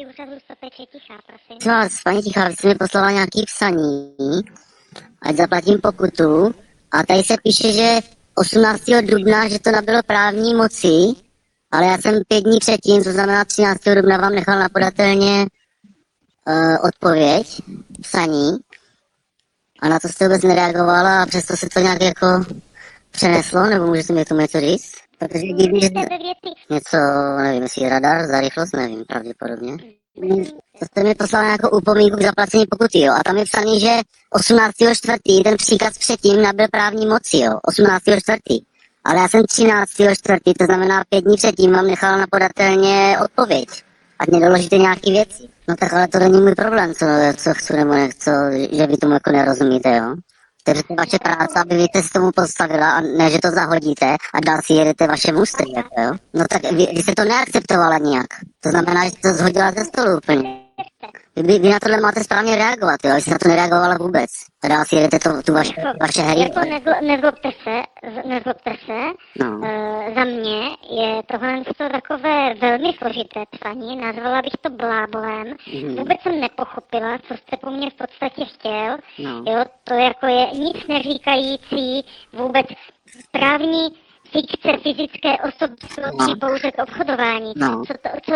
úřadu Sopečí Tichá, prosím. Prosím vás, paní Tichá, vy jste mi poslala nějaký psaní, ať zaplatím pokutu. A tady se píše, že 18. dubna, že to nabylo právní moci, ale já jsem 5 dní předtím, to znamená 13. dubna, vám nechal na podatelně odpověď, psaní. A na to jste vůbec nereagovala a přesto se to nějak jako přeneslo, nebo můžete mi k tomu něco říct? Protože divný, že něco, nevím, jestli radar za rychlost, nevím, pravděpodobně. To jste mi poslal nějakou upomínku k zaplacení pokuty, jo. A tam je psaný, že 18.4. ten příkaz předtím nabyl právní moci, jo. 18.4. Ale já jsem 13.4., to znamená 5 dní předtím, vám nechal na podatelně odpověď. Ať mě doložíte nějaký věci. No tak ale to není můj problém, co chci nebo nechci, že vy tomu jako nerozumíte, jo. Takže to je vaše práce, aby vy se tomu postavila a ne, že to zahodíte a dál si jedete vaše ústry, jako jo. No tak vy jste to neakceptovala nijak. To znamená, že jste to zhodila ze stolu úplně. Vy na tohle máte správně reagovat, jo, vy jste na to nereagovala vůbec. A dál si jedete tu vaše hry. Jako nezlobte se, No. Za mě je tohle takové velmi složité psaní, nazvala bych to blábolem. Vůbec jsem nepochopila, co jste po mně v podstatě chtěl. No. Jo, to jako je nic neříkající, vůbec správní fikce fyzické osoby slouží pouze k obchodování. No. Co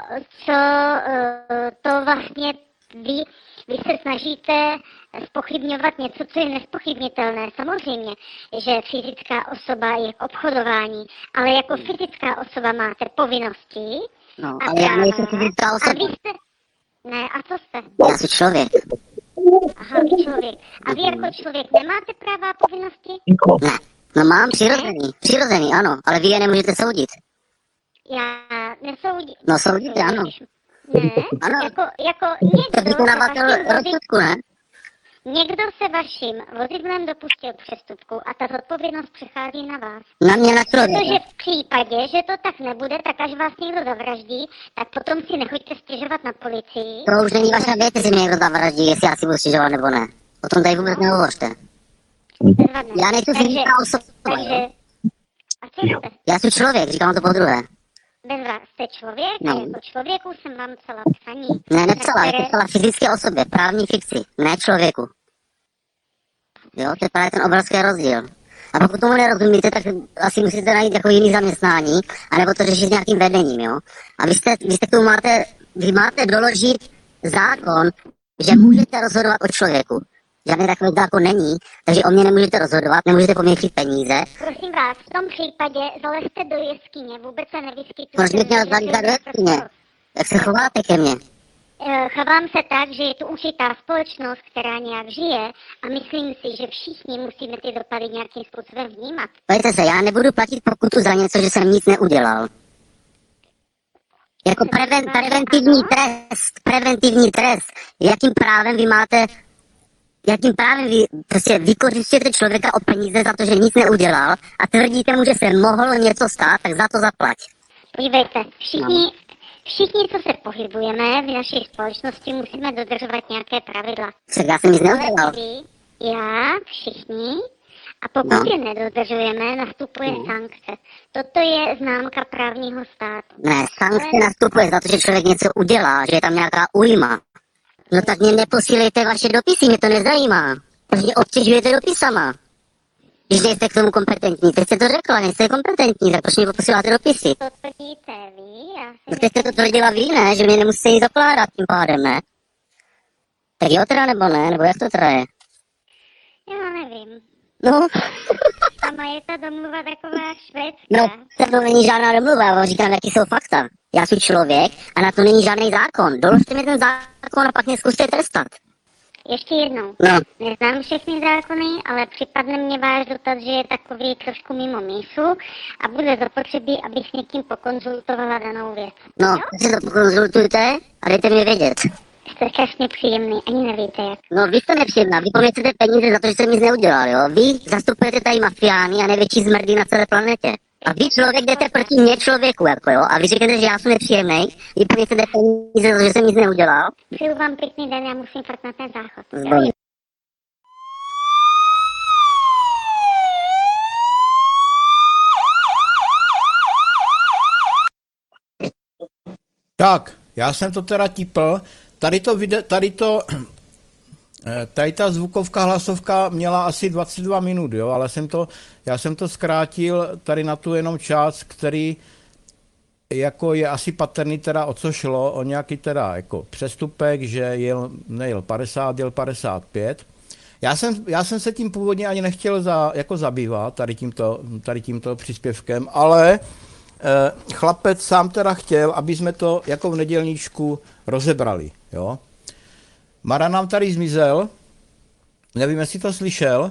to vlastně vy se snažíte zpochybňovat něco, co je nespochybnitelné. Samozřejmě, že fyzická osoba je k obchodování, ale jako fyzická osoba máte povinnosti. No, ale já nejsem fyzická osoba. A vy jste... Ne, a co jste? Já jsem člověk. Aha, člověk. A vy jako člověk nemáte práva a povinnosti? Ne. No mám přirozený, ano, ale vy je nemůžete soudit. Já nesoudím. No soudíte, ano. Ne, Ano. jako někdo rozsudku, ne? někdo se vaším vozidlem dopustil přestupku a ta zodpovědnost přechází na vás. Na mě na člověka. Protože v případě, že to tak nebude, tak až vás někdo zavraždí, tak potom si nechoďte stěžovat na policii. To už není vaša věc, jestli mě někdo zavraždí, jestli já si budu stěžovat nebo ne. O tom tady vůbec nehovořte. Já nejsem fyzická osoba. Takže, a co jste? Já jsem člověk, říkám to podruhé. Bez vás jste člověk a jako člověku jsem vám psala psaní. Ne, nepsala, já psala fyzické osobě, právní fikci, ne člověku. Jo, to je právě ten obrovský rozdíl. A pokud tomu nerozumíte, tak asi musíte najít jako jiný zaměstnání, anebo to řešit nějakým vedením, jo. A vy máte doložit zákon, že můžete rozhodovat o člověku. Žádný takový zákon není, takže o mě nemůžete rozhodovat, nemůžete po mně chtít peníze. Prosím vás, v tom případě zalezte do jeskyně, vůbec se nevyskytujte. Proč bych měl zalít do jeskyně? Jak se chováte ke mně? Chovám se tak, že je tu určitá společnost, která nějak žije a myslím si, že všichni musíme ty dopady nějakým způsobem vnímat. Pojďte se, já nebudu platit pokutu za něco, že jsem nic neudělal. Jako preventivní trest. Jakým právem vy prostě vykořisťujete člověka o peníze za to, že nic neudělal a tvrdíte mu, že se mohlo něco stát, tak za to zaplať. Podívejte, všichni, co se pohybujeme v naší společnosti, musíme dodržovat nějaké pravidla. Tak já jsem nic neudělal. Já, všichni, a pokud je nedodržujeme, nastupuje sankce. Toto je známka právního státu. Ne, sankce nastupuje za to, že člověk něco udělá, že je tam nějaká újma. No tak mě neposílejte vaše dopisy, mě to nezajímá. Protože mě obtěžujete dopisama. Když nejste k tomu kompetentní, teď jste to řekla, nejste kompetentní, tak proč mě posíláte dopisy? To tvrdíte vy, No teď jste to tvrdila vy, ne? Že mě nemusíte nic zakládat tím pádem, ne? Tak jo teda nebo ne? Nebo jak to teda je? Já nevím. No. Sama je ta domluva taková švédská. No, to není žádná domluva, já vám říkám, jaký jsou fakta. Já jsem člověk a na to není žádný zákon. Doložte mi ten zákon a pak mě zkuste trestat. Ještě jednou. No. Neznám všechny zákony, ale připadne mě váš dotaz, že je takový trošku mimo mísu a bude zapotřebí, abych s někým pokonzultovala danou věc. No, takže to pokonzultujte a dejte mi vědět. Jste strašně příjemný, ani nevíte jak. No, vy jste nepříjemná, vy po mně chcete peníze za to, že jsem nic neudělal, jo? Vy zastupujete tady mafiány a největší zmrdy na celé planetě. A vy člověk jdete proti mě člověku, jako jo? A vy říkáte, že já jsem nepříjemný, vy po mně chcete peníze za to, že jsem nic neudělal. Přeju vám pěkný den, já musím fakt na ten záchod. Zbojím. Tak, Já jsem to teda tipl. Tady ta zvukovka, hlasovka měla asi 22 minut, jo, ale já jsem to zkrátil tady na tu jenom část, který jako je asi patrný teda, o co šlo, o nějaký teda jako přestupek, že nejel 50, jel 55. Já jsem se tím původně ani nechtěl jako zabývat, tady tímto příspěvkem, ale chlapec sám teda chtěl, aby jsme to jako v nedělníčku rozebrali, jo. Mara nám tady zmizel, nevím, jestli to slyšel.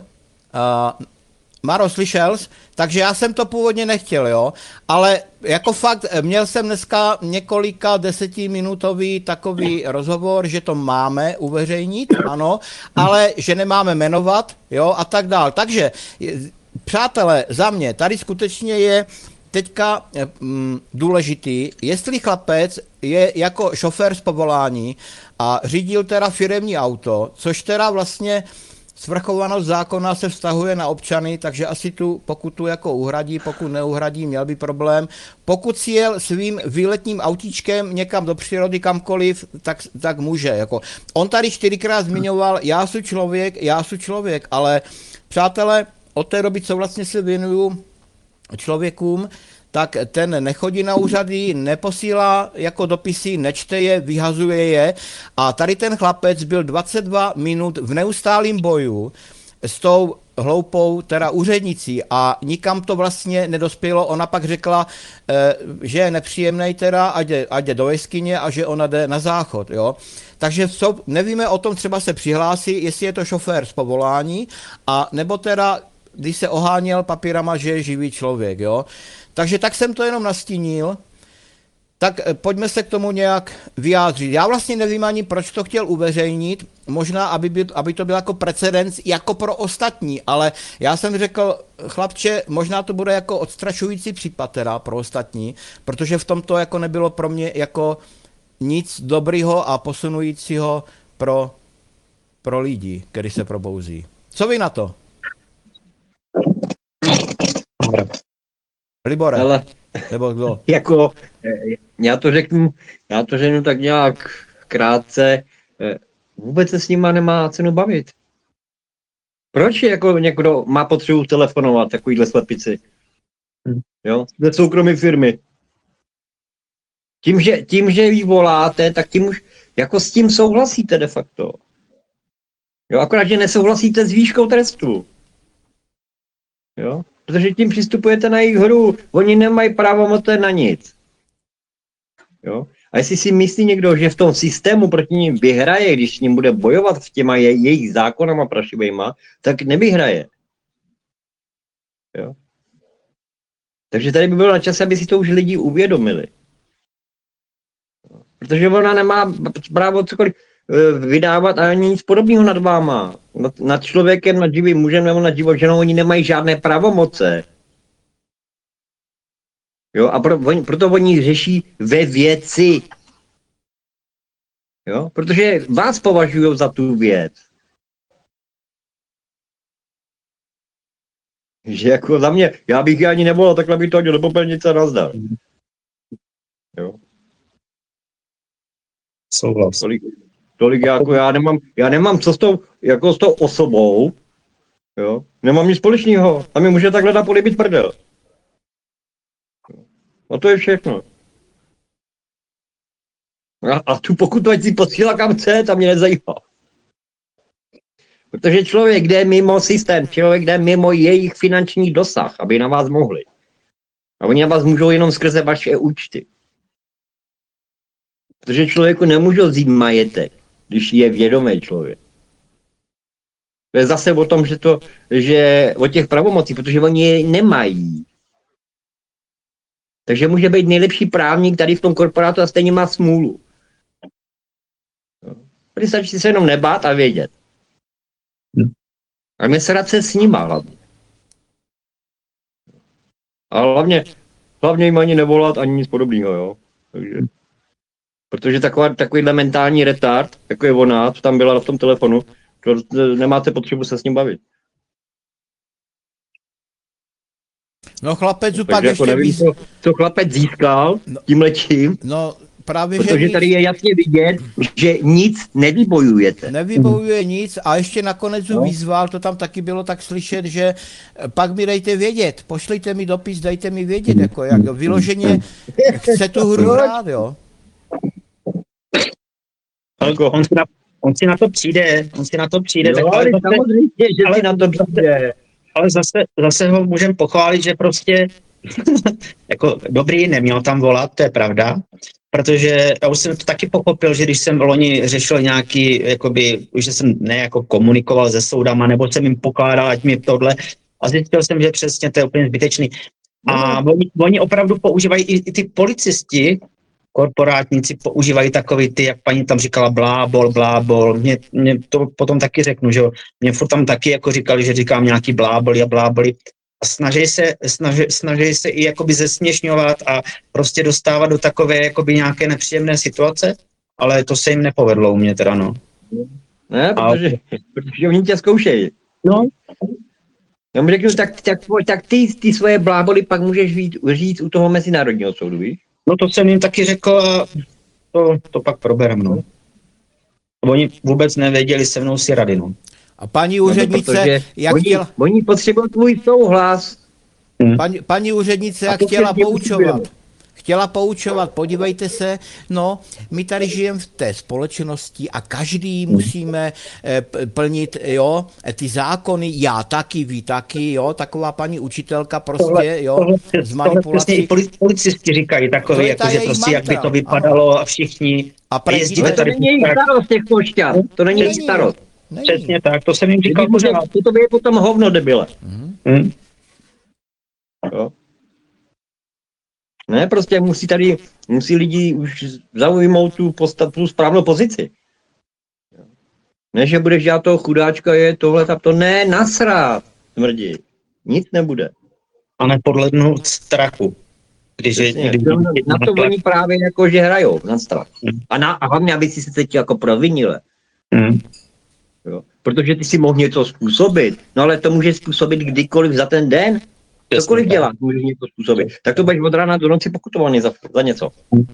Maro, slyšel jsi? Takže já jsem to původně nechtěl, jo, ale jako fakt, měl jsem dneska několika 10minutový takový rozhovor, že to máme uveřejnit, ano, ale že nemáme jmenovat, jo, a tak dál. Takže, přátelé, za mě, tady skutečně je teďka důležitý, jestli chlapec je jako šofér z povolání a řídil teda firemní auto, což teda vlastně svrchovanost zákona se vztahuje na občany, takže asi tu pokutu jako uhradí, pokud neuhradí, měl by problém. Pokud si jel svým výletním autíčkem někam do přírody, kamkoliv, tak může. Jako. On tady 4krát zmiňoval, já jsem člověk, ale přátelé, od té doby, co vlastně se věnuju člověkům, tak ten nechodí na úřady, neposílá jako dopisy, nečte je, vyhazuje je. A tady ten chlapec byl 22 minut v neustálém boju s tou hloupou teda úřednicí a nikam to vlastně nedospělo. Ona pak řekla, že je nepříjemnej teda, ať jde do jeskyně a že ona jde na záchod, jo. Takže nevíme o tom, třeba se přihlásí, jestli je to šofér z povolání, a nebo teda, když se oháněl papírama, že je živý člověk, jo. Takže tak jsem to jenom nastínil, tak pojďme se k tomu nějak vyjádřit. Já vlastně nevím ani, proč to chtěl uveřejnit, možná, aby to byl jako precedens jako pro ostatní, ale já jsem řekl, chlapče, možná to bude jako odstrašující případ teda pro ostatní, protože v tom to jako nebylo pro mě jako nic dobrýho a posunujícího pro lidi, který se probouzí. Co vy na to? Libore, ale, nebo kdo? Jako, já to řeknu tak nějak krátce, vůbec se s nima nemá cenu bavit. Proč jako někdo má potřebu telefonovat takovýhle slepici? Jo, ze soukromé firmy. Tím, že jí voláte, tak tím už jako s tím souhlasíte de facto. Jo, akorát, že nesouhlasíte s výškou trestu. Jo, protože tím přistupujete na jejich hru. Oni nemají právomoc na nic. Jo? A jestli si myslí někdo, že v tom systému proti ním vyhraje, když s ním bude bojovat s těma jejich zákonama prašivejma, tak nevyhraje. Jo? Takže tady by bylo na čase, aby si to už lidi uvědomili. Protože ona nemá právo cokoliv vydávat ani nic podobného nad váma. Nad člověkem, nad živým mužem nebo nad život ženou, oni nemají žádné pravomoce. Jo, a proto oni řeší ve věci. Jo, protože vás považují za tu věc. Že jako za mě, já bych je ani nevolal, takhle bych to hodil do popelnice a nazdar. Jo. Souhlas. Tolik jako já nemám co s tou osobou, jo, nemám nic společného. A mi může takhle na polibit prdel. A to je všechno. A tu pokutu ať si posílá kam chce, tam mě nezajímá. Protože člověk jde mimo systém, člověk jde mimo jejich finanční dosah, aby na vás mohli. A oni na vás můžou jenom skrze vaše účty. Protože člověku nemůžou vzít majetek, když je vědomý člověk. To je zase o tom, že o těch pravomocí, protože oni je nemají. Takže může být nejlepší právník tady v tom korporátu a stejně má smůlu. Tady stačí se jenom nebát a vědět. A nesrat se s nima hlavně. A hlavně jim ani nevolat, ani nic podobného, jo. Takže, protože takovýhle mentální retard, jako je ona, co tam byla v tom telefonu, to nemáte potřebu se s ním bavit. No chlapec pak jako ještě nevím, co chlapec získal tímhletím. No, právě, že Protože nic tady je jasně vidět, že nic nevybojujete. nevybojuje nic a ještě nakonec ho vyzval, to tam taky bylo tak slyšet, že pak mi dejte vědět, pošlijte mi dopis, dejte mi vědět, jako jak vyloženě chce tu hru hrát, jo. Helgo, on si na to přijde, Jo, tak, ale samozřejmě, že ale- si na to přijde. ale zase ho můžeme pochválit, že prostě jako dobrý, neměl tam volat, to je pravda, protože já už jsem to taky pochopil, že když jsem loni řešil nějaký, jakoby, už jsem ne jako komunikoval se soudama, nebo jsem jim pokládal, ať mi tohle, a zjistil jsem, že přesně to je úplně zbytečný. A oni opravdu používají i ty policisti, korporátníci používají takový ty, jak paní tam říkala, blábol. Mě to potom taky řeknu, že jo. Mě furt tam taky jako říkali, že říkám nějaký bláboli. A snaží se i jakoby zesměšňovat a prostě dostávat do takové jakoby nějaké nepříjemné situace, ale to se jim nepovedlo u mě teda, no. Ne, protože oni tě zkoušejí. No, Já mu řeknu, tak ty svoje bláboli pak můžeš říct u toho mezinárodního soudu, víš? no to jsem jim taky řekl a to pak proberem, no. Oni vůbec nevěděli se mnou si rady, no. A paní No, úřednice, protože jak chtěla, oni potřebují tvůj souhlas. paní úřednice, jak to chtěla přesně poučovat. potřebujeme. Chtěla poučovat, podívejte se, no, my tady žijeme v té společnosti a každý musíme plnit, jo, ty zákony, já taky, vy taky, jo, taková paní učitelka prostě, jo, z Tohle přesně manipulací. i policisti říkají To takový, je ta jakože jejich prostě, jak by mantra, to vypadalo a všichni A a jezdíme Ale to tady není jejich starost těch pošťat. To není jejich starost. Není. přesně tak, to jsem jim říkal pořád. To je potom hovno, debile. Hm? Jo. Ne, prostě musí lidi už zaujmout tu správnou pozici. Ne, že budeš dělat toho chudáčka, je tohle, to ne, nasrát, smrdí. Nic nebude. A nepodlednout strachu. Přesně. Na to oni právě jako, že hrajou, na strach. A hlavně, aby si se teď jako provinile. Hm. Jo. Protože ty si mohl něco způsobit, no ale to může způsobit kdykoliv za ten den. Cokoliv tak. dělat, můžeš něco způsobit. Tak to budeš od rána do noci pokutovaný za něco.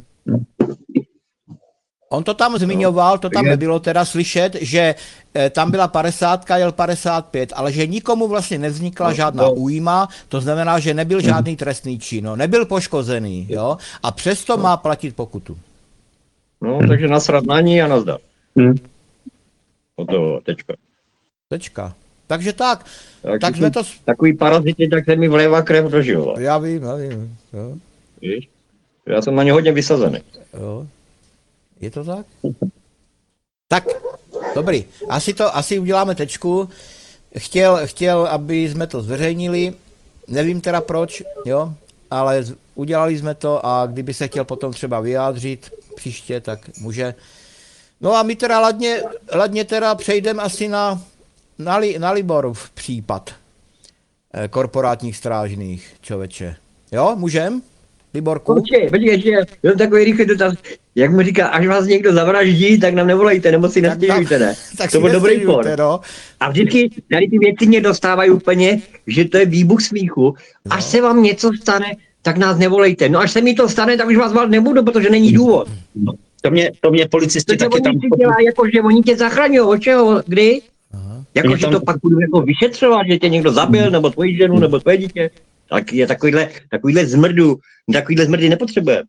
On to tam zmiňoval, to tam nebylo teda slyšet, že tam byla 50, jel 55, ale že nikomu vlastně nevznikla žádná újma, to znamená, že nebyl žádný trestný čin, no, nebyl poškozený, jo, a přesto má platit pokutu. No, takže nasrat na ní a nazdar. Hm. Hotovo, tečka. Tečka. Takže tak jsme to... Takový parazity, tak se mi vlévá krev do života. Já vím, jo, Víš? Já jsem na ně hodně vysazený. jo. Je to tak? Tak, dobrý. Asi uděláme tečku. Chtěl, aby jsme to zveřejnili. Nevím teda proč, jo, ale udělali jsme to a kdyby se chtěl potom třeba vyjádřit příště, tak může. No a my teda ladně teda přejdeme asi na Liborův případ korporátních strážných, člověče. Jo, můžem? Liborku? Počkej, ještě takový rychlý dotaz. Jak mu říká, až vás někdo zavraždí, tak nám nevolejte, nebo si nestěžujte, ne? Tak To byl dobrý por. no. A vždycky tady ty věci mě dostávají úplně, že to je výbuch smíchu. Až se vám něco stane, tak nás nevolejte. No až se mi to stane, tak už vás volat nebudu, protože není důvod. To mě policisti To taky tam... oni si dělá, jako, že oni tě zachraňují, od čeho, kdy? Jako, že to pak budu jako vyšetřovat, že tě někdo zabil, nebo tvoji ženu, nebo tvoje dítě. Tak je takovýhle zmrdy nepotřebuje.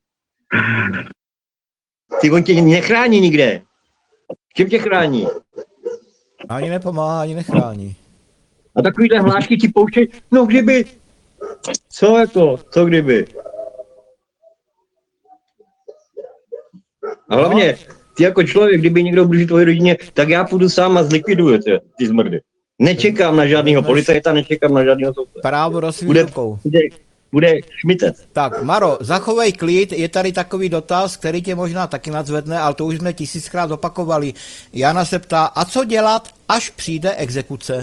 Ty on tě nechrání nikde. Čím tě chrání? Ani nepomáhá, ani nechrání. A takovýhle hlášky ti pouštějí, no kdyby. Co kdyby? A hlavně, ty jako člověk, kdyby někdo blíží tvoje rodině, tak já půjdu sám a zlikviduju ty zmrdy. Nečekám na žádného policajta, nečekám na žádného soudce. Právo do svých rukou. Bude šmitec. Tak, Maro, zachovej klid, je tady takový dotaz, který tě možná taky nadzvedne, ale to už jsme 1000krát opakovali. Jana se ptá, a co dělat, až přijde exekuce?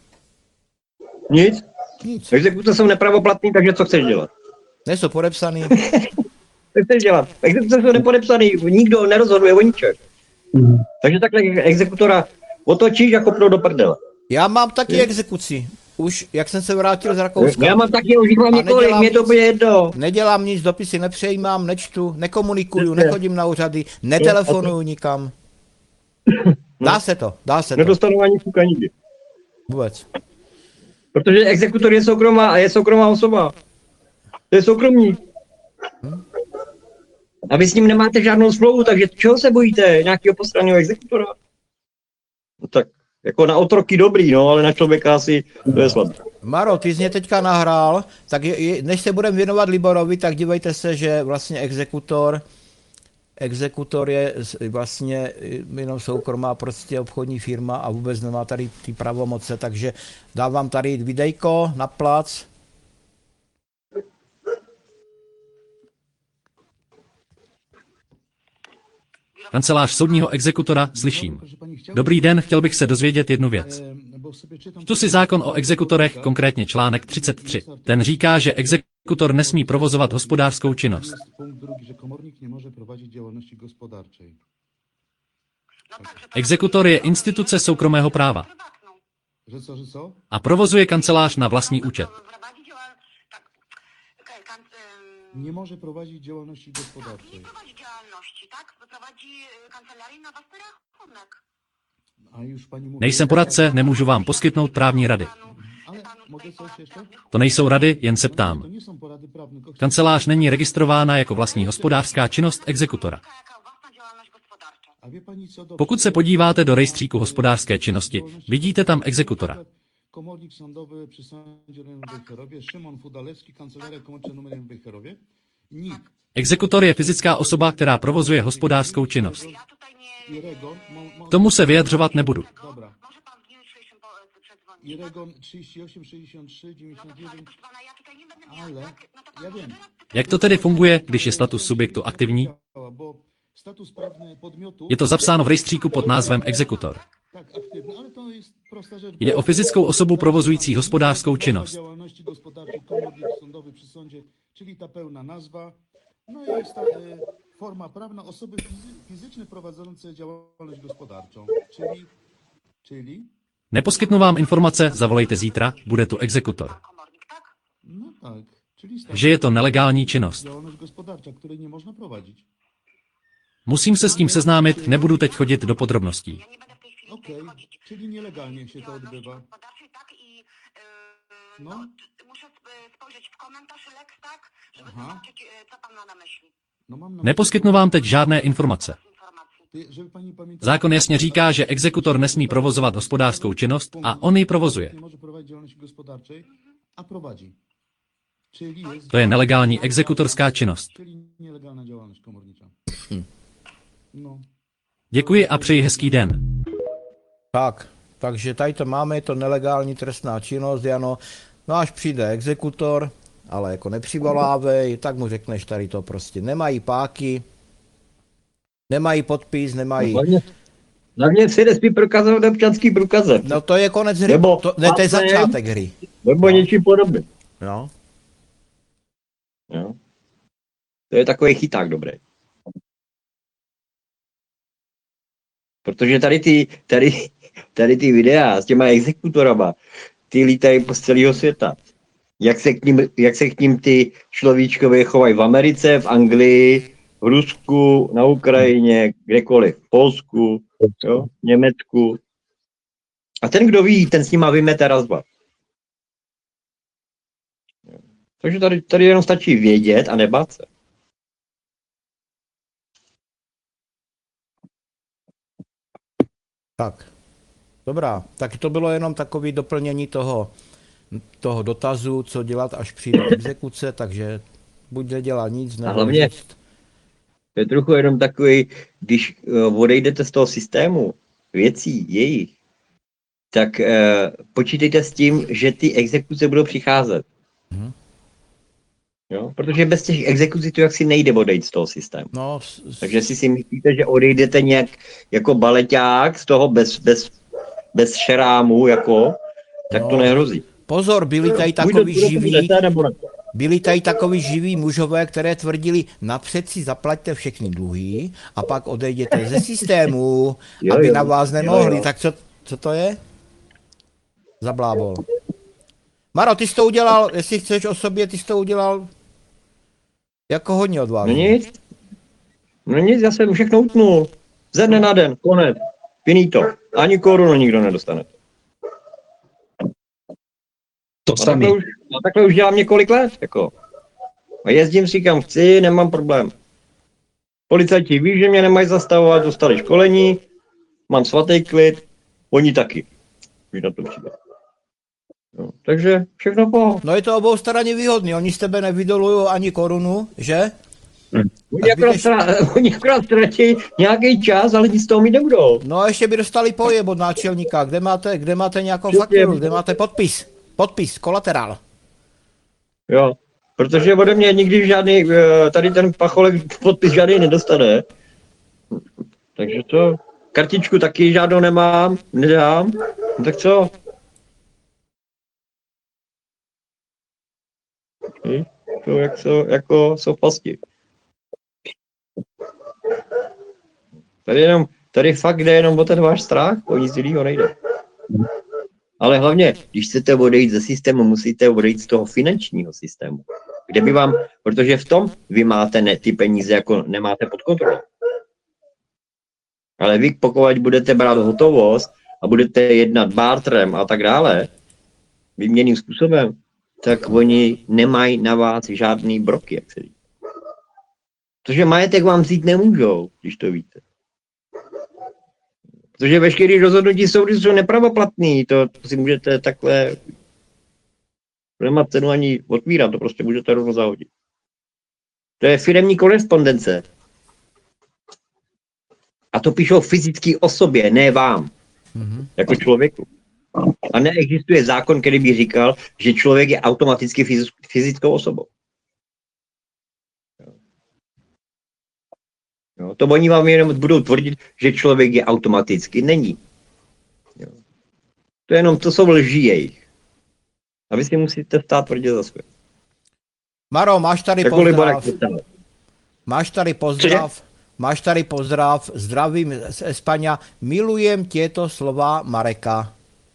Nic. Nic. Exekuce jsou nepravoplatný, takže co chceš dělat? Nejsou podepsaný. Co chceš dělat? Exekuce jsou nepodepsaný, nikdo nerozhoduje o ničem. Takže takhle exekutora otočíš a kopnou do prdele. Já mám taky exekuci. už, jak jsem se vrátil z Rakouska. Já mám taky, už jich mám A několik, nedělám mě to nic. bude jedno. Nedělám nic, dopisy nepřejímám, nečtu, nekomunikuju, nechodím na úřady, netelefonuju nikam. Dá se to. Nedostanu ani fuka nikdy. Vůbec. Protože exekutor je soukromá osoba. To je soukromník. A vy s ním nemáte žádnou smlouvu, takže čeho se bojíte? Nějakého postranního exekutora? No tak, jako na otroky dobrý, no, ale na člověka asi to je slabý. Maro, ty jsi mě teďka nahrál, tak než se budeme věnovat Liborovi, tak dívejte se, že vlastně exekutor je vlastně jenom soukromá prostě obchodní firma a vůbec nemá tady ty pravomoce, takže dávám tady videjko na plac. Kancelář soudního exekutora, slyším. Dobrý den, chtěl bych se dozvědět jednu věc. Čtu si zákon o exekutorech, konkrétně článek 33. Ten říká, že exekutor nesmí provozovat hospodářskou činnost. Exekutor je instituce soukromého práva a provozuje kancelář na vlastní účet. Nie może prowadzić działalności gospodarczej. Nie prowadzi działalności, tak? Prowadzi kancelarię na własny rachunek. A już pani mówi... Nejsem poradce, nemůžu vám poskytnout právní rady. Ale mogę coś jeszcze? To nejsou rady, jen se ptám. To nie są porady prawne. tylko Kancelář není registrována jako vlastní hospodářská činnost exekutora. Jaka własna działalność gospodarcza. A wie pani co do... Pokud se podíváte do rejstříku hospodářské činnosti, vidíte tam exekutora. Komornik sądowy przy sądzie rejonowym w Wejherowie, Szymon Fudalewski, kancelaria komornicza numerem w Wejherowie. NIK. Exekutor je fyzická osoba, která provozuje hospodářskou činnost. Ja tutaj nie... Iregon... K tomu se vyjadřovat nebudu. Dobra. Może pan w dniu jutrzejszym przedzwonić. Iregon 38, 63, 99... Proszę pana, ja tutaj nie będę miała... Ale... tak? No to pan Ja wiem. Jak to tedy funguje, když je status subjektu aktivní? Bo status prawny podmiotu... Je to zapsáno v rejstříku pod názvem exekutor. Tak, aktywny, ale to jest prosta rzecz. Jde o fyzickou osobu prowozující hospodářskou činnost. Działalności gospodarczej, komornik sądowy przy sądzie, czyli ta pełna nazwa. No i jest ta forma prawna osoby fizyczne prowadzące działalność gospodarczą, czyli Neposkytnu vám informace, zavolejte zítra, bude tu exekutor. komornik, tak? no tak, czyli status Že je to nelegální činnost. działalność gospodarcza, której nie można prowadzić. Musím se s tím seznámit, nebudu teď chodit do podrobností. Ja nie będę w tej chwili Okej, wchodzić. czyli nielegalnie się to odbywa. Gospodarczej, tak? I No. muszę spojrzeć w komentarz Lex, tak? Żeby Aha. zobaczyć, co pan ma na myśli. No mam na Neposkytnu vám teď žádné informace. Informacji. Ty, żeby pani pamiętała, Zákon jasně říká, že exekutor nesmí provozovat hospodářskou činnost a on ji provozuje. nie może prowadzić działalności gospodarczej, a prowadzi. Czyli jest To je nelegální exekutorská činnost. czyli nielegalna działalność komornicza. No. Děkuji a přeji hezký den. Tak, takže tady to máme, je to nelegální trestná činnost, Jano. No až přijde exekutor, ale jako nepřivolávej, tak mu řekneš tady to prostě. Nemají páky, nemají podpis, nemají... Hlavně si nesmí prokazovat občanský průkazem. No to je konec hry, Nebo to je papem. začátek hry. Nebo něčím podobným. No. Jo. To je takový chyták dobrý. Protože tady ty videa s těma exekutorama, ty lítají po z celého světa. Jak se k ním ty človíčkové chovají v Americe, v Anglii, v Rusku, na Ukrajině, kdekoliv, v Polsku, jo, v Německu. A ten, kdo ví, ten s nima vymete razba. Takže tady jenom stačí vědět a nebát se. Tak, dobrá. Tak to bylo jenom takové doplnění toho dotazu, co dělat, až přijde exekuce, takže buď nedělá nic, nebo... A hlavně, to je trochu jenom takový, když odejdete z toho systému věcí jejich, tak počítejte s tím, že ty exekuce budou přicházet. Mhm. Jo? Protože bez těch exekucí to jaksi nejde odejít z toho systému. No, Takže si myslíte, že odejdete nějak jako baleťák z toho bez šrámu, jako, tak No. to nehrozí. pozor, byli tady takový živí mužové, které tvrdili, napřed si zaplaťte všechny dluhy a pak odejděte ze systému, Jo, aby jo. na vás nemohli. Jo. Tak co to je? Za blábol. Maro, ty jsi to udělal, jestli chceš o sobě, ty jsi to udělal jako hodně No odvážně. nic. No nic, já jsem všechno utnul. Ze dne na den, konec. Finito. Ani korunu nikdo nedostane. To samý. A takhle už dělám několik let, jako. A jezdím si kam chci, nemám problém. Policajti ví, že mě nemají zastavovat, dostali školení, mám svatý klid, oni taky. Když na to přijde. No, takže všechno po. No je to obou straně výhodný, oni z tebe nevydolují ani korunu, že? Oni akorát ztratí nějaký čas, ale nic z toho mít nebudou. No a ještě by dostali pojeb od náčelníka, kde máte nějakou Přesně. fakturu, kde máte podpis, kolaterál. Jo, protože ode mě nikdy žádný, tady ten pacholek podpis žádný nedostane. Takže to, kartičku taky žádnou nemám, nedám, no tak co? To jako jsou pasti. Tady fakt jde jenom o ten váš strach, o nic jiného nejde. Ale hlavně, když chcete odejít ze systému, musíte odejít z toho finančního systému. Kde by vám, protože v tom vy máte ty peníze jako nemáte pod kontrolou. Ale vy, pokud budete brát hotovost a budete jednat bartrem a tak dále, výměnným způsobem, tak oni nemají na vás žádný broky, jak se říká. Protože majetek vám vzít nemůžou, když to víte. Protože veškeré rozhodnutí soudu jsou nepravoplatný, to si můžete takhle, nemá cenu ani otvírat, to prostě můžete rovnou zahodit. To je firemní korespondence. A to píšou fyzické osobě, ne vám, jako člověku. A neexistuje zákon, který by říkal, že člověk je automaticky fyzickou osobou. Jo, to oni vám jenom budou tvrdit, že člověk je automaticky. Není. Jo. To jsou lži jejich. A vy si musíte stát tvrdě za své. Maro, máš tady Jako pozdrav. Liborek. Máš tady pozdrav, zdravím z Espaňa, milujem těto slova Mareka.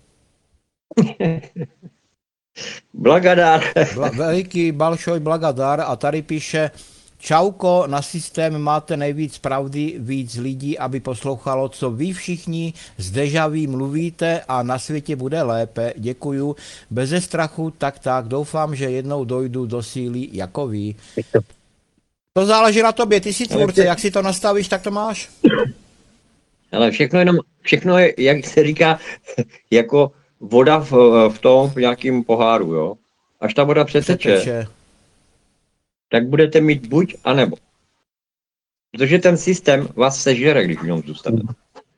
Blagadár. Veliký balšoj blagadár a tady píše, čauko, na systém máte nejvíc pravdy, víc lidí, aby poslouchalo, co vy všichni z dežaví mluvíte a na světě bude lépe. Děkuju. Beze strachu, tak, doufám, že jednou dojdu do síly jako vy. To záleží na tobě, ty jsi tvůrce, jak si to nastavíš, tak to máš. Ale všechno je, jak se říká, jako voda v nějakém poháru, jo. Až ta voda přeteče, tak budete mít buď a nebo. Protože ten systém vás sežere, když v něm zůstanete.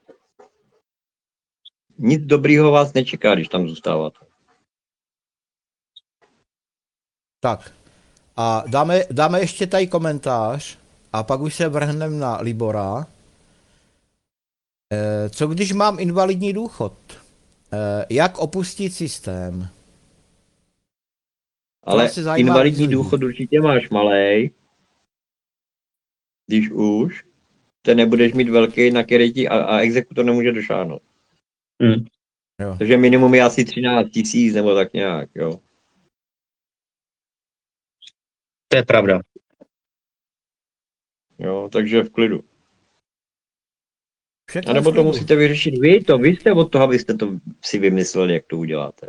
Nic dobrýho vás nečeká, když tam zůstáváte. Tak. A dáme ještě tady komentář a pak už se vrhneme na Libora. Co když mám invalidní důchod? Jak opustit systém? Ale invalidní důchod určitě máš malej. Když už, ten nebudeš mít velký, na který ti a exekutor nemůže došáhnout. Takže minimum je asi 13 000 nebo tak nějak, jo. To je pravda. Jo, takže v klidu. Všechno a nebo to musíte vyřešit vy jste od toho, abyste to si vymysleli, jak to uděláte.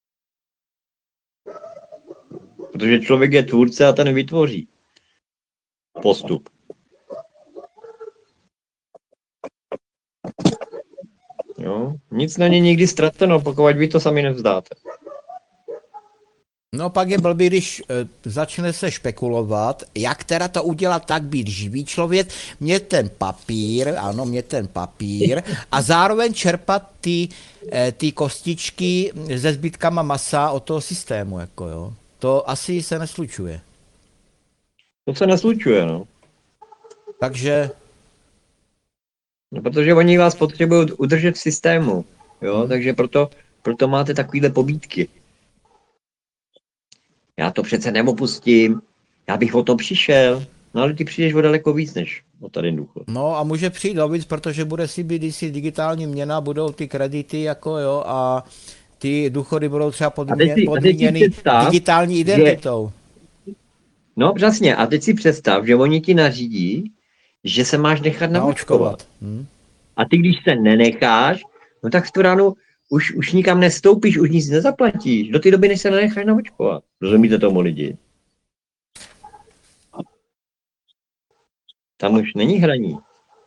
Protože člověk je tvůrce a ten vytvoří postup. Jo, nic není nikdy ztraceno, pokud vy to sami nevzdáte. No pak je blbý, když začne se špekulovat, jak teda to udělat tak, být živý člověk, mít ten papír a zároveň čerpat ty kostičky se zbytkama masa od toho systému, jako jo. To asi se neslučuje. To se neslučuje, no. Takže... No, protože oni vás potřebují udržet v systému, jo, takže proto máte takovýhle pobídky. Já to přece neopustím, já bych o to přišel, no ale ty přijdeš o daleko víc, než o tady důchod. No a může přijít o víc, protože bude CBDC digitální měna, budou ty kredity, jako jo, a ty důchody budou třeba A teď si podmíněny představ, digitální identitou. No přesně, a teď si představ, že oni ti nařídí, že se máš nechat naočkovat. A ty, když se nenecháš, no tak v tu ránu už nikam nestoupíš, už nic nezaplatíš. Do té doby, než se nenecháš naočkovat. Rozumíte tomu lidi? Tam už není hraní.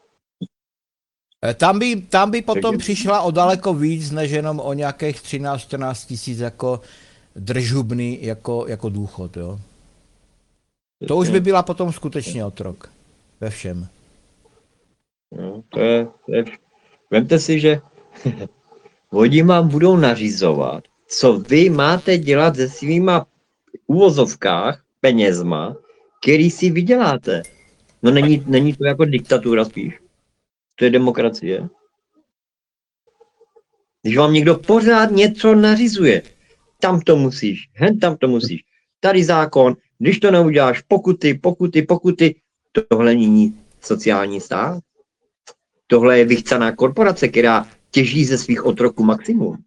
Tam by potom přišla o daleko víc, než jenom o nějakých 13-14 tisíc jako držubný, jako důchod, jo. To už by byla potom skutečně otrok. Ve všem. No, to je vemte si, že oni vám budou nařizovat, co vy máte dělat se svýma uvozovkách, penězma, který si vyděláte. No není to jako diktatura spíš. To je demokracie. Když vám někdo pořád něco nařizuje, tam to musíš, tam to musíš. Tady zákon, když to neuděláš, pokuty, tohle není sociální stát. Tohle je vychcaná korporace, která těží ze svých otroků maximum.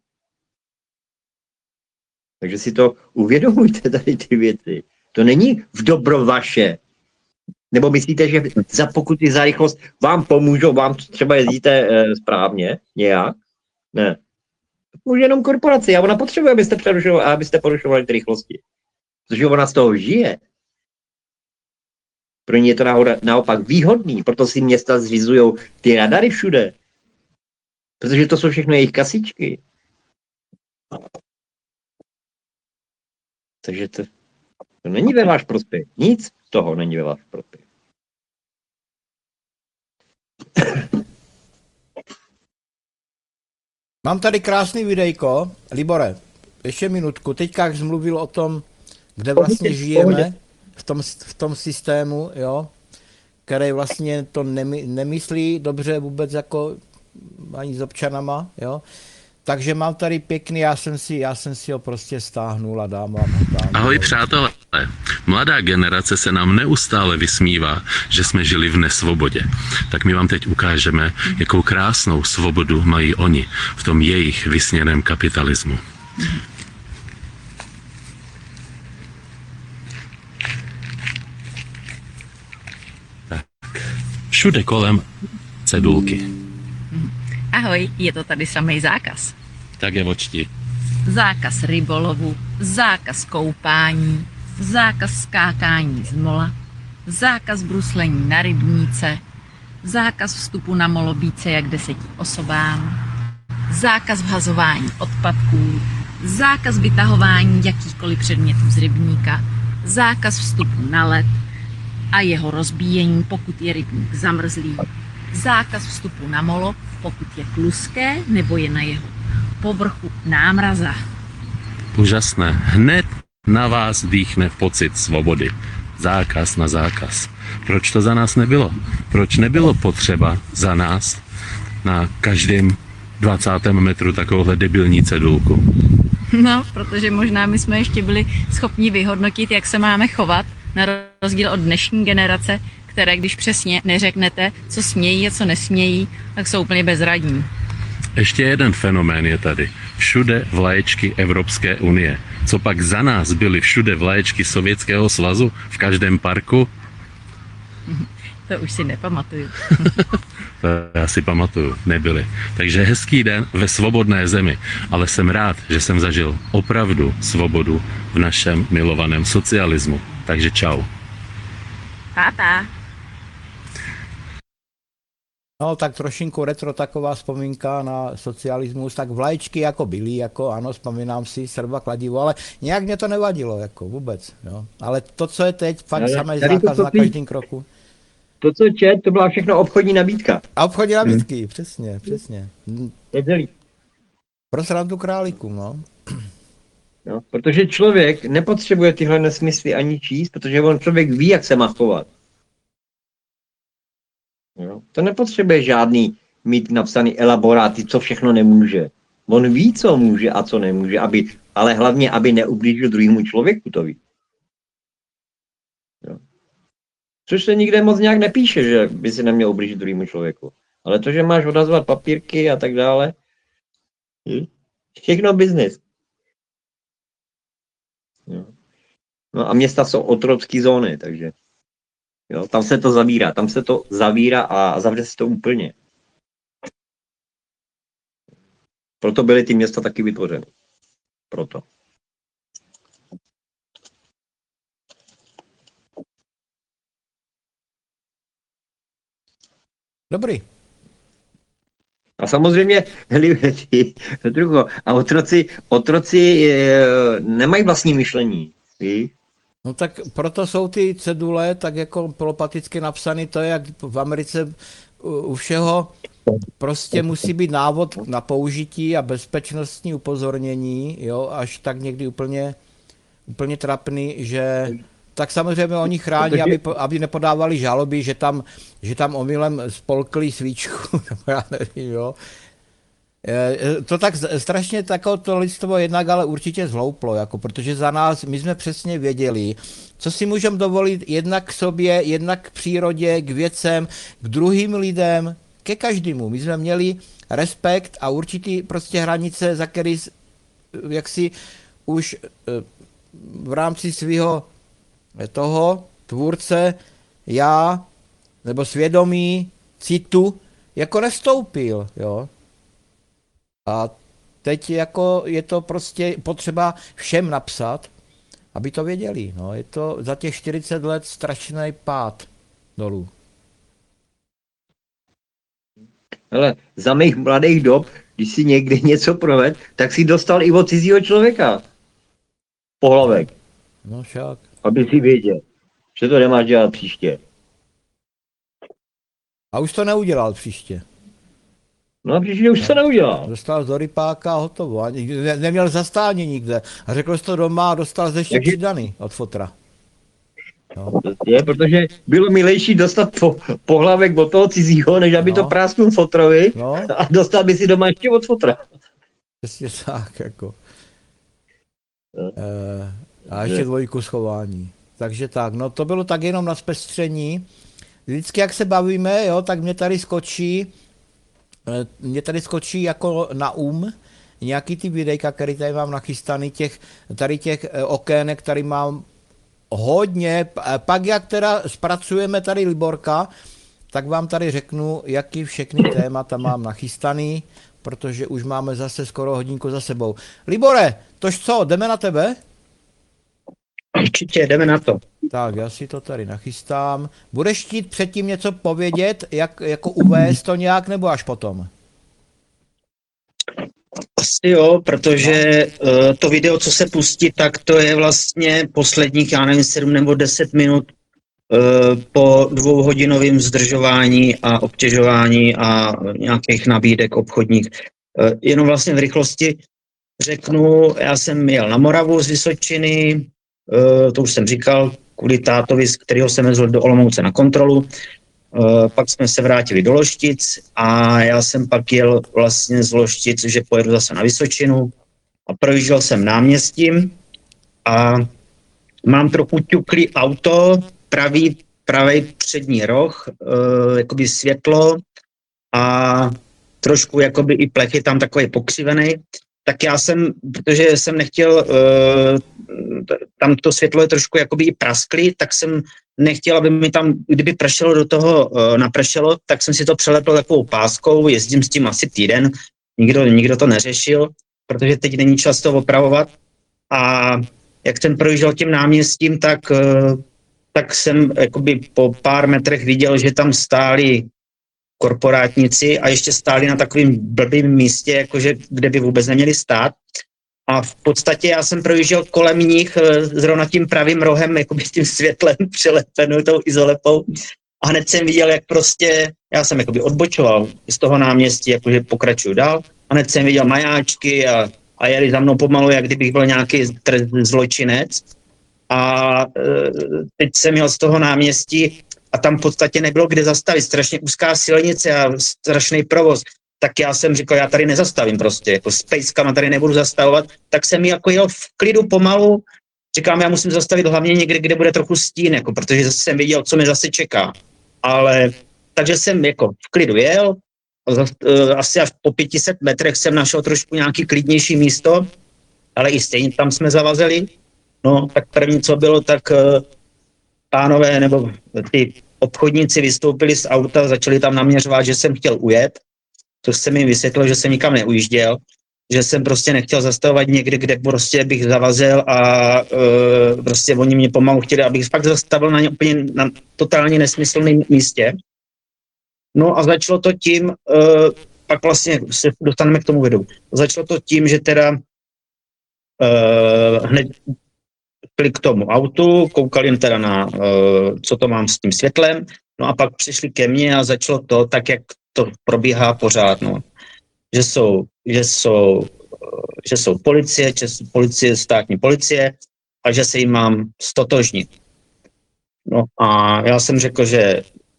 Takže si to uvědomujte, tady ty věci. To není v dobro vaše. Nebo myslíte, že za pokuty, za rychlost vám pomůžou, vám třeba jezdíte správně nějak? Ne. Může jenom korporace. A ona potřebuje, abyste porušovali ty rychlosti. Protože ona z toho žije. Pro ně je to naopak výhodný, proto si města zřizují ty radary všude. Protože to jsou všechno jejich kasičky. Takže to není ve váš prospěch. Nic z toho není ve váš prospěch. Mám tady krásný videjko. Libore, ještě minutku. Teďka, jak jsi mluvil o tom, kde vlastně žijeme, v tom systému, jo, který vlastně to nemyslí dobře vůbec jako ani s občanama, jo. Takže mám tady pěkný, já jsem si ho prostě stáhnul a dám vám ho tam. Ahoj přátelé, mladá generace se nám neustále vysmívá, že jsme žili v nesvobodě. Tak my vám teď ukážeme, jakou krásnou svobodu mají oni v tom jejich vysněném kapitalismu. Tak, všude kolem cedulky. Ahoj, je to tady samej zákaz. Tak je očti. Zákaz rybolovu, zákaz koupání, zákaz skákání z mola, zákaz bruslení na rybníce, zákaz vstupu na molo více jak 10 osobám, zákaz vhazování odpadků, zákaz vytahování jakýchkoliv předmětů z rybníka, zákaz vstupu na led a jeho rozbíjení, pokud je rybník zamrzlý, zákaz vstupu na molo, pokud je kluské nebo je na jeho povrchu námraza. Úžasné. Hned na vás dýchne pocit svobody. Zákaz na zákaz. Proč to za nás nebylo? Proč nebylo potřeba za nás na každém 20. metru takovouhle debilní cedulku? No, protože možná my jsme ještě byli schopni vyhodnotit, jak se máme chovat, na rozdíl od dnešní generace, které když přesně neřeknete, co smějí a co nesmějí, tak jsou úplně bezradní. Ještě jeden fenomén je tady. Všude vlaječky Evropské unie. Co pak za nás byly všude vlaječky Sovětského svazu v každém parku? To už si nepamatuju. To já si pamatuju, nebyly. Takže hezký den ve svobodné zemi, ale jsem rád, že jsem zažil opravdu svobodu v našem milovaném socialismu. Takže čau. Pátá. No, tak trošinku retro taková vzpomínka na socialismus, tak vlajčky jako byly, jako ano, vzpomínám si, Srba, kladivo, ale nějak mě to nevadilo, jako vůbec, jo. Ale to, co je teď, fakt samý zákaz na každém kroku. To, co to byla všechno obchodní nabídka. A obchodní nabídky, přesně. Teď Pro srandu králíkům, no. No, protože člověk nepotřebuje tyhle nesmysly ani číst, protože on člověk ví, jak se má chovat. Jo? To nepotřebuje žádný mít napsaný elaboráty, co všechno nemůže. On ví, co může a co nemůže, ale hlavně, aby neublížil druhému člověku, to ví. Jo? Což se nikde moc nějak nepíše, že by si neměl ublížit druhému člověku. Ale to, že máš odhazovat papírky a tak dále, Všechno biznis. Jo. No a města jsou otrocké zóny, takže jo, tam se to zavírá a zavře se to úplně. Proto byly ty města taky vytvořeny. Proto. Dobrý. A samozřejmě, a otroci nemají vlastní myšlení. Víš? No tak proto jsou ty cedule tak jako polopaticky napsané, to je jak v Americe u všeho prostě musí být návod na použití a bezpečnostní upozornění, jo, až tak někdy úplně trapný, že tak samozřejmě oni chrání, aby nepodávali žaloby, že tam omylem spolkli svíčku, já nevím, jo. To tak strašně to lidstvo jednak ale určitě zhlouplo, jako, protože za nás, my jsme přesně věděli, co si můžeme dovolit jednak k sobě, jednak k přírodě, k věcem, k druhým lidem, ke každému. My jsme měli respekt a určitý prostě hranice, za který jaksi už v rámci svého toho tvůrce já, nebo svědomí, citu, jako nestoupil, jo. A teď jako je to prostě potřeba všem napsat, aby to věděli. No. Je to za těch 40 let strašný pád dolů. Ale za mých mladých dob, když si někdy něco proved, tak si dostal i od cizího člověka pohlavek. No však. Aby si věděl, že to nemáš dělat příště. A už to neudělal příště. No a příště už to neudělal. Dostal do rypáka a hotovo. A neměl zastání nikde. A řekl jsi to doma a dostal ze ještě přidaný od fotra. No. Je, protože bylo milejší dostat pohlavek od toho cizího, než aby to prásknul fotrovi a dostal by si doma ještě od fotra. Přesně tak, jako. A ještě dvojku schování. Takže tak, no to bylo tak jenom na zpestření. Vždycky, jak se bavíme, jo, tak mě tady skočí jako na nějaký ty videjka, který tady mám nachystaný, těch okének, který mám hodně. Pak jak teda zpracujeme tady Liborka, tak vám tady řeknu, jaký všechny témata mám nachystaný, protože už máme zase skoro hodinku za sebou. Libore, tož co, jdeme na tebe? Určitě, jdeme na to. Tak, já si to tady nachystám. Budeš chtít předtím něco povědět, jako uvést to nějak, nebo až potom? Asi jo, protože to video, co se pustí, tak to je vlastně posledních, já nevím, 7 nebo 10 minut po 2hodinovém zdržování a obtěžování a nějakých nabídek obchodních. Jenom vlastně v rychlosti řeknu, já jsem jel na Moravu z Vysočiny, to už jsem říkal, kvůli tátovi, z kterého jsem vezl do Olomouce na kontrolu. Pak jsme se vrátili do Loštic a já jsem pak jel vlastně z Loštic, že pojedu zase na Vysočinu a projížděl jsem náměstím a mám trochu ťuklý auto, pravý přední roh, jakoby světlo a trošku jakoby i plechy tam takový pokřivený. Tak já jsem, protože jsem nechtěl, tam to světlo je trošku jakoby i prasklý, tak jsem nechtěl, aby mi tam, kdyby pršelo do toho napršelo, tak jsem si to přelepil takovou páskou, jezdím s tím asi týden, nikdo to neřešil, protože teď není čas to opravovat. A jak jsem projížděl tím náměstím, tak jsem jakoby po pár metrech viděl, že tam stáli korporátníci a ještě stáli na takovém blbým místě, jakože, kde by vůbec neměli stát. A v podstatě já jsem projížděl kolem nich zrovna tím pravým rohem, jakoby tím světlem přelepenou tou izolepou. A hned jsem viděl, jak prostě, já jsem jakoby odbočoval z toho náměstí, jakože pokračuju dál. A hned jsem viděl majáčky a jeli za mnou pomalu, jak kdybych byl nějaký zločinec. A teď jsem jel z toho náměstí a tam v podstatě nebylo kde zastavit. Strašně úzká silnice a strašný provoz. Tak já jsem říkal, já tady nezastavím prostě, jako s pejskama tady nebudu zastavovat. Tak jsem jako jel v klidu pomalu. Říkám, já musím zastavit hlavně někde, kde bude trochu stín, jako, protože jsem viděl, co mě zase čeká. Ale takže jsem jako v klidu jel asi až po 500 metrech jsem našel trošku nějaký klidnější místo, ale i stejně tam jsme zavazeli. No, tak první, co bylo, tak pánové nebo ty obchodníci vystoupili z auta, začali tam naměřovat, že jsem chtěl ujet, což jsem jim vysvětlil, že jsem nikam neujížděl, že jsem prostě nechtěl zastavovat někde, kde prostě bych zavazil a prostě oni mě pomalu chtěli, abych fakt zastavil na totálně nesmyslném místě. No a začalo to tím, pak vlastně se dostaneme k tomu videu, začalo to tím, že teda hned šli k tomu autu, koukali teda na, co to mám s tím světlem, no a pak přišli ke mně a začalo to tak, jak to probíhá pořád, no. Že jsou policie, státní policie a že se jim mám stotožnit. No a já jsem řekl, že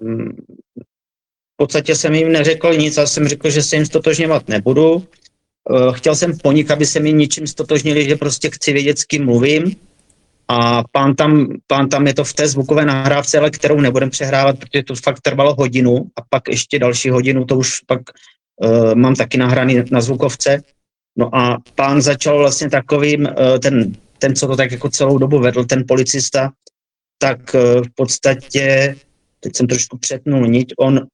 v podstatě jsem jim neřekl nic, ale jsem řekl, že se jim stotožňovat nebudu. Chtěl jsem po nich, aby se mi ničím stotožnili, že prostě chci vědět, s kým mluvím. A pán tam je to v té zvukové nahrávce, ale kterou nebudem přehrávat, protože to fakt trvalo hodinu a pak ještě další hodinu, to už pak mám taky nahraný na zvukovce. No a pán začal vlastně takovým, ten, co to tak jako celou dobu vedl, ten policista, tak v podstatě, teď jsem trošku přetnul niť,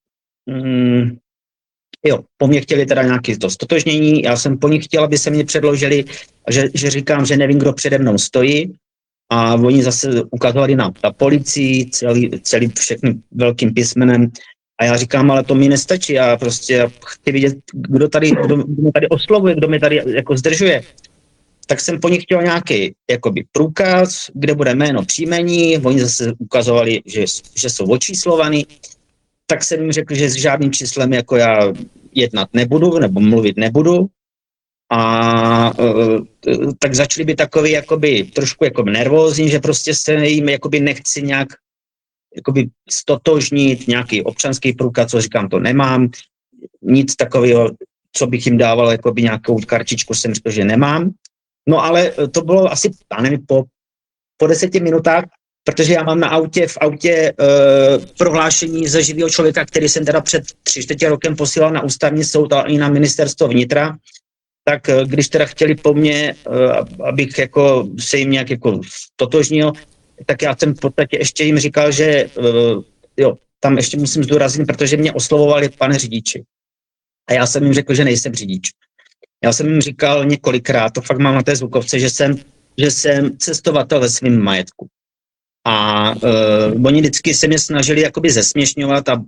po mně chtěli teda nějaké to stotožnění, já jsem po nich chtěl, aby se mě předložili, že říkám, že nevím, kdo přede mnou stojí, a oni zase ukazovali na policii, celý všechny velkým písmenem, a já říkám, ale to mi nestačí, já prostě chci vidět, kdo mě tady oslovuje, kdo mě tady jako zdržuje. Tak jsem po nich chtěl nějaký jakoby průkaz, kde bude jméno, příjmení, oni zase ukazovali, že jsou očíslovaný, tak jsem jim řekl, že s žádným číslem jako já jednat nebudu, nebo mluvit nebudu. A tak začali být takový jakoby trošku jakoby nervózní, že prostě se jim jakoby nechci nějak jakoby stotožnit, nějaký občanský průkaz, co říkám, to nemám, nic takového, co bych jim dával, jakoby nějakou kartičku, jsem řekl, že nemám. No ale to bylo asi, nevím, po 10 minutách, protože já mám v autě prohlášení ze živého člověka, který jsem teda před 3/4 rokem posílal na ústavní soud a i na ministerstvo vnitra, tak když teda chtěli po mně, abych jako se jim nějak jako totožnil, tak já jsem v podstatě ještě jim říkal, že tam ještě musím zdůraznit, protože mě oslovovali pane řidiči. A já jsem jim řekl, že nejsem řidič. Já jsem jim říkal několikrát, to fakt mám na té zvukovce, že jsem cestovatel ve svém majetku. A oni vždycky se mě snažili jakoby zesměšňovat a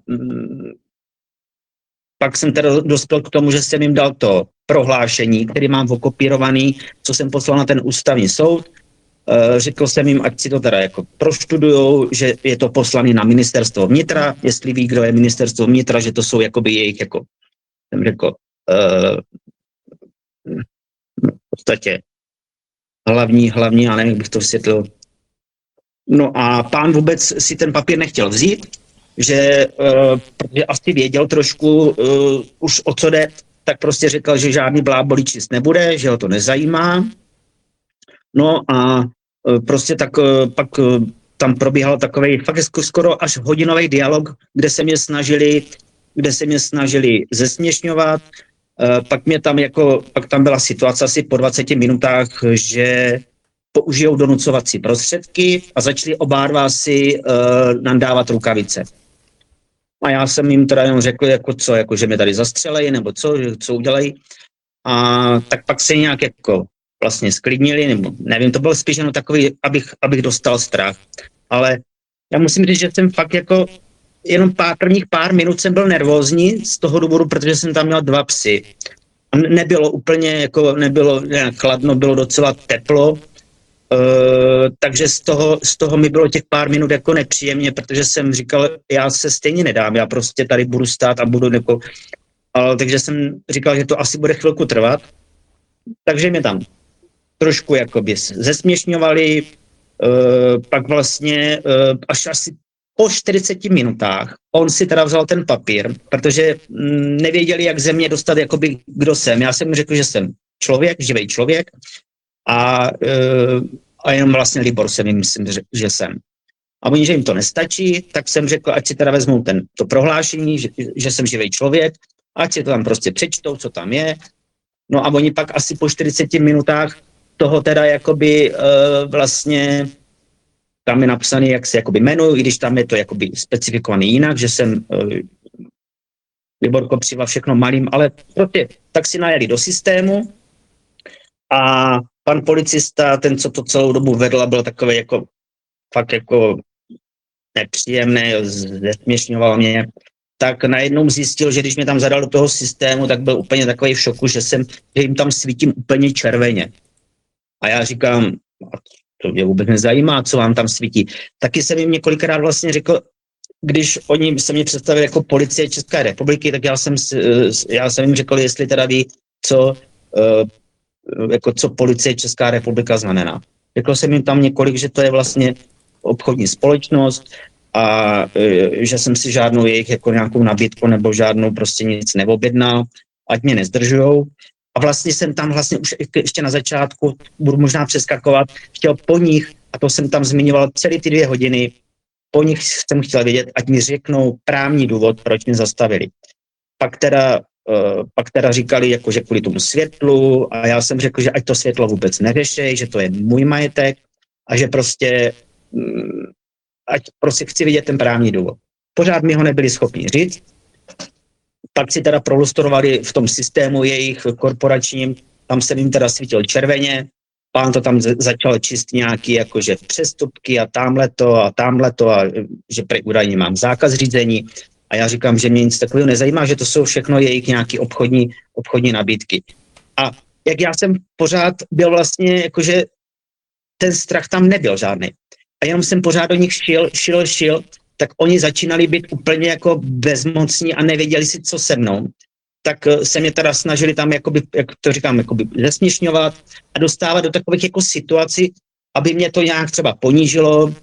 pak jsem teda dospěl k tomu, že jsem jim dal to prohlášení, který mám okopírovaný, co jsem poslal na ten ústavní soud. Řekl jsem jim, ať si to teda jako proštudujou, že je to poslaný na ministerstvo vnitra, jestli ví, kdo je ministerstvo vnitra, že to jsou jakoby jejich, jako jsem řekl, v podstatě hlavní, já nevím, jak bych to vysvětlil. No a pán vůbec si ten papír nechtěl vzít, že protože asi věděl trošku už o co jde, tak prostě řekl, že žádný blábolí číst nebude, že ho to nezajímá. No a prostě tak pak tam probíhal takovej fakt skoro až hodinový dialog, kde se mě snažili zesměšňovat. Pak tam byla situace asi po 20 minutách, že použijou donucovací prostředky a začali oba dva si nám dávat rukavice. A já jsem jim teda jenom řekl, že mě tady zastřelejí, nebo co udělají. A tak pak se nějak jako vlastně sklidnili, nebo nevím, to bylo spíš jenom takový, abych dostal strach. Ale já musím říct, že jsem fakt jako jenom prvních pár minut jsem byl nervózní z toho důvodu, protože jsem tam měl 2 psy. A nebylo nějak chladno, bylo docela teplo, takže z toho mi bylo těch pár minut jako nepříjemně, protože jsem říkal, já se stejně nedám, já prostě tady budu stát a budu takže jsem říkal, že to asi bude chvilku trvat, takže mě tam trošku jakoby zesměšňovali, pak vlastně až asi po 40 minutách on si teda vzal ten papír, protože nevěděli, jak ze mě dostat, jakoby, kdo jsem. Já jsem mu řekl, že jsem člověk, živý člověk a jenom vlastně Libor jsem jim myslím, že jsem. A oni, že jim to nestačí, tak jsem řekl, ať si teda vezmou to prohlášení, že jsem živý člověk ať si to tam prostě přečtou, co tam je. No a oni pak asi po 40 minutách toho teda jakoby vlastně tam je napsaný, jak se jakoby jmenuju, i když tam je to jakoby specifikovaný jinak, že jsem Libor Kopřiva, všechno malým, ale prostě tak si najeli do systému a pan policista, ten, co to celou dobu vedl, byl takový jako fakt jako nepříjemný, zesměšňoval mě, tak najednou zjistil, že když mě tam zadal do toho systému, tak byl úplně takový v šoku, že jim tam svítím úplně červeně. A já říkám, to mě vůbec nezajímá, co vám tam svítí. Taky jsem jim několikrát vlastně řekl, když oni se mě představili jako policie České republiky, tak já jsem jim řekl, jestli teda ví, co policie Česká republika znamená. Řekl jsem jim tam několik, že to je vlastně obchodní společnost a že jsem si žádnou jejich jako nějakou nabídku nebo žádnou prostě nic neobjednal, ať mě nezdržujou. A vlastně jsem tam vlastně už ještě na začátku, budu možná přeskakovat, chtěl po nich, a to jsem tam zmiňoval celý ty 2 hodiny, po nich jsem chtěl vědět, ať mi řeknou právní důvod, proč mě zastavili. Pak teda říkali, jako, že kvůli tomu světlu, a já jsem řekl, že ať to světlo vůbec neřešej, že to je můj majetek a že prostě ať prostě chci vidět ten právní důvod. Pořád mi ho nebyli schopni říct. Pak si teda prolustrovali v tom systému jejich korporačním, tam jsem jim teda svítil červeně, pán to tam začal čistit nějaký jakože přestupky a tamhleto a že údajně mám zákaz řízení a já říkám, že mě nic takového nezajímá, že to jsou všechno jejich nějaké obchodní nabídky. A jak já jsem pořád byl vlastně jakože ten strach tam nebyl žádný. A jenom jsem pořád do nich šil, tak oni začínali být úplně jako bezmocní a nevěděli si, co se mnou. Tak se mě teda snažili tam, jakoby, jak to říkám, jakoby zesměšňovat a dostávat do takových jako situací, aby mě to nějak třeba ponížilo,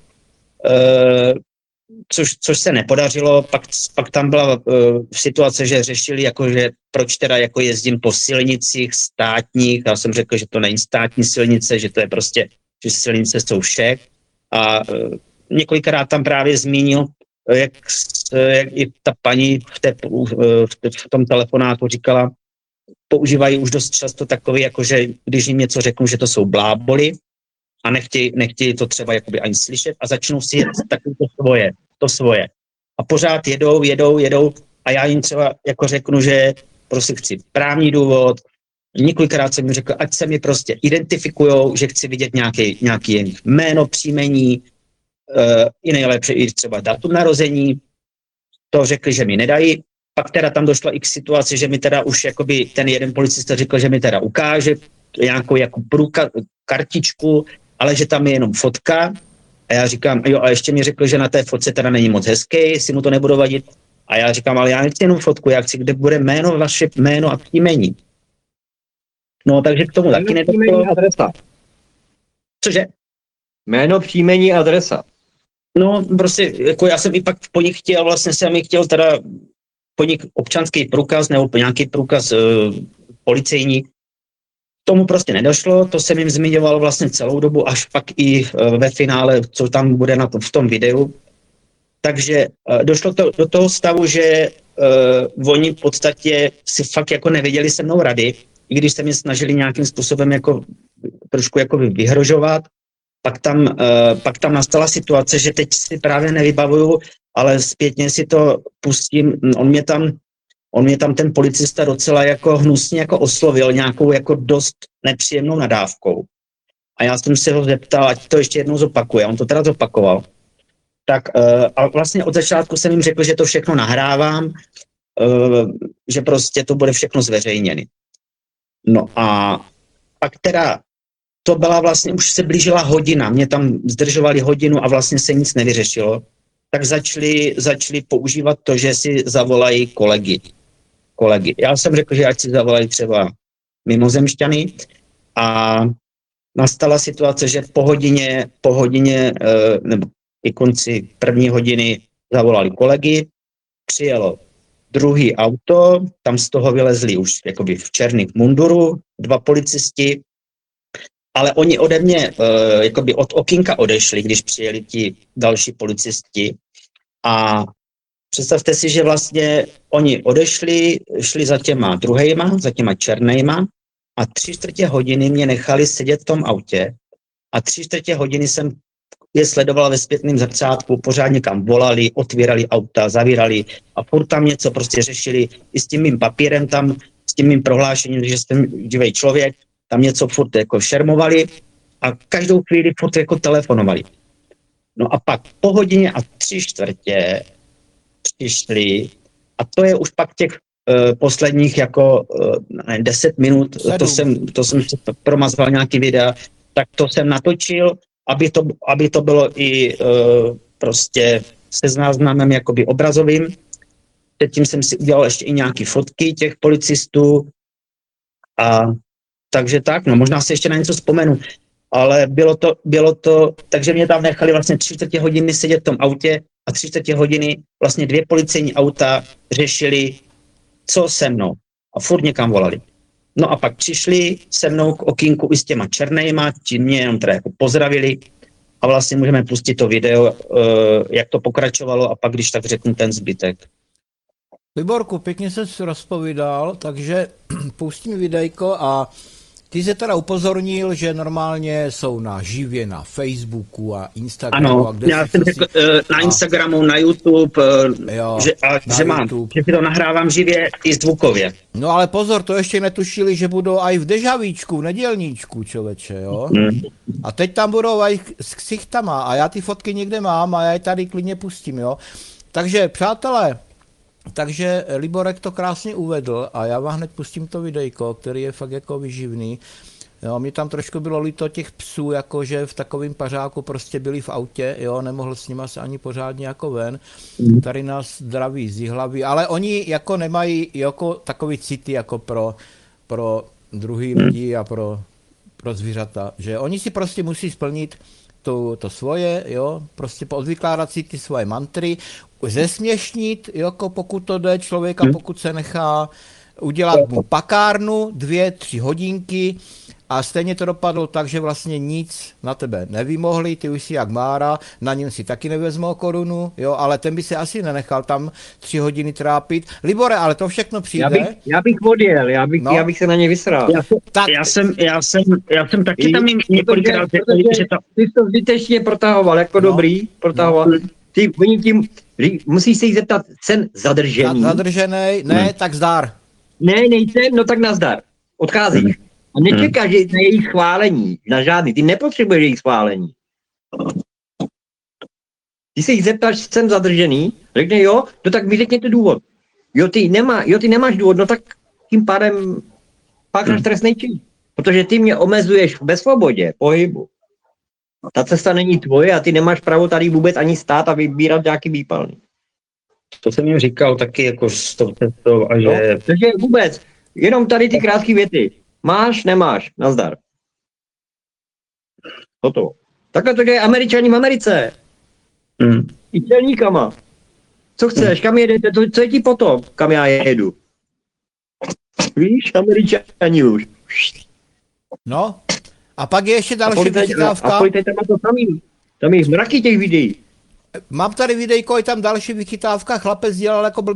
což se nepodařilo. Pak tam byla situace, že řešili, jakože proč teda jako jezdím po silnicích státních. Já jsem řekl, že to není státní silnice, že to je prostě, že silnice jsou všech. A několikrát tam právě zmínil, jak i ta paní v tom telefonátu říkala, používají už dost často takový, jakože když jim něco řeknu, že to jsou bláboli a nechtějí to třeba jakoby ani slyšet a začnou si jet takový to svoje. A pořád jedou a já jim třeba jako řeknu, že prostě chci právní důvod. Několikrát jsem mi řekl, ať se mi prostě identifikujou, že chci vidět nějaký jméno, příjmení, i nejlepší i třeba datum narození. To řekli, že mi nedají. Pak teda tam došlo i k situaci, že mi teda už jakoby ten jeden policista řekl, že mi teda ukáže nějakou jako kartičku, ale že tam je jenom fotka. A já říkám, jo, a ještě mi řekl, že na té fotce teda není moc hezký, jestli mu to nebudu vadit. A já říkám, ale já nechci jenom fotku, já chci, kde bude jméno, vaše jméno a příjmení. No, takže k tomu taky nedošlo. Adresa. Cože? Jméno, příjmení, adresa. No, prostě, jako já jsem i pak po nich chtěl, vlastně jsem jich chtěl teda po nich občanský průkaz nebo nějaký průkaz policejní. Tomu prostě nedošlo, to jsem jim zmiňoval vlastně celou dobu, až pak i ve finále, co tam bude v tom videu. Takže došlo to do toho stavu, že oni v podstatě si fakt jako nevěděli se mnou rady, i když se mě snažili nějakým způsobem jako trošku jako vyhrožovat. Pak tam nastala situace, že teď si právě nevybavuju, ale zpětně si to pustím. On mě tam ten policista docela jako hnusně jako oslovil nějakou jako dost nepříjemnou nadávkou. A já jsem se ho zeptal, ať to ještě jednou zopakuje. On to teda zopakoval. Tak a vlastně od začátku jsem jim řekl, že to všechno nahrávám, že prostě to bude všechno zveřejněné. No a pak teda to byla vlastně, už se blížila hodina, mě tam zdržovali hodinu a vlastně se nic nevyřešilo, tak začali používat to, že si zavolají kolegy. Já jsem řekl, že ať si zavolají třeba mimozemšťany a nastala situace, že po hodině nebo i konci první hodiny zavolali kolegy, přijelo druhý auto, tam z toho vylezli už jakoby v černém munduru 2 policisti, ale oni ode mě jakoby od okýnka odešli, když přijeli ti další policisti a Představte si, že vlastně oni odešli, šli za těma druhejma, za těma černejma a 3/4 hodiny mě nechali sedět v tom autě a 3/4 hodiny jsem je sledovala ve zpětném zrcátku, pořádně kam volali, otvírali auta, zavírali a furt tam něco prostě řešili i s tím mým papírem tam, s tím mým prohlášením, že jsem živej člověk, tam něco furt jako šermovali a každou chvíli furt jako telefonovali. No a pak po hodině a 3/4 přišli a to je už pak těch posledních jako 10 minut, to jsem promazal nějaký videa, tak to jsem natočil, aby to bylo i prostě se záznamem jakoby obrazovým. Předtím jsem si udělal ještě i nějaký fotky těch policistů a takže tak, no možná si ještě na něco vzpomenu, ale bylo to, takže mě tam nechali vlastně 3/4 hodiny sedět v tom autě a 3/4 hodiny vlastně 2 policejní auta řešili, co se mnou a furt někam volali. No a pak přišli se mnou k okýnku i s těma černejma, ti mě jenom teda jako pozdravili a vlastně můžeme pustit to video, jak to pokračovalo a pak když tak řeknu ten zbytek. Liborku, pěkně se rozpovídal, takže pustím videjko a ty se teda upozornil, že normálně jsou na živě na Facebooku a Instagramu. Ano, a kde já jsem řekl na Instagramu, na YouTube, jo, že mám, že si to nahrávám živě i zvukově. No ale pozor, to ještě netušili, že budou aj v dežavíčku, v nedělníčku, člověče, jo? A teď tam budou aj s ksichtama a já ty fotky někde mám a já je tady klidně pustím, jo? Takže, přátelé, takže Liborek to krásně uvedl a já vám hned pustím to videjko, který je fakt jako vyživný. Jo, mě tam trošku bylo líto těch psů, jakože v takovém pařáku prostě byli v autě, jo, nemohl s nima se ani pořádně jako ven. Tady nás zdraví z Jihlavy, ale oni jako nemají jako takový city jako pro druhý lidi a pro zvířata, že oni si prostě musí splnit to svoje, jo, prostě odvykládat si ty svoje mantry, zesměšnit, jako pokud to jde člověka, pokud se nechá udělat mu pakárnu, 2-3 hodinky a stejně to dopadlo tak, že vlastně nic na tebe nevymohli, ty už si jak Mára, na něm si taky nevezmou korunu, jo, ale ten by se asi nenechal tam 3 hodiny trápit. Libore, ale to všechno přijde. Já bych odjel, já bych se na ně vysral. Já jsem taky tam několikrát řekl, že to... Ty jsi to zbytečně protahoval, jako dobrý, protahoval. Oni tím, musíš se jich zeptat, jsem zadržený. Zadržený, ne, tak zdar. Ne, nejsem, no tak nazdar. Odcházíš. A nečekáš na jejich schválení, na žádný, ty nepotřebuješ jejich schválení. Ty se jich zeptáš, jsem zadržený, řekne jo, no tak mi řekněte důvod. Jo, ty nemáš důvod, no tak tím pádem pácháš trestný čin. Protože ty mě omezuješ ve svobodě pohybu. Ta cesta není tvoje a ty nemáš právo tady vůbec ani stát a vybírat nějaký výpalný. To jsem jim říkal taky jako s tou cestou a že... No, takže vůbec, jenom tady ty krátké věty. Máš, nemáš, nazdar. Toto. Takhle to je Američani v Americe. I celníkama. Co chceš, kam jedete, co je ti potom, kam já jedu? Víš, Američani už. No, a pak je ještě další vychytávka. A policajta má to samý. Tam je mraky těch videí. Mám tady videjko, je tam další vychytávka, chlapec dělal jako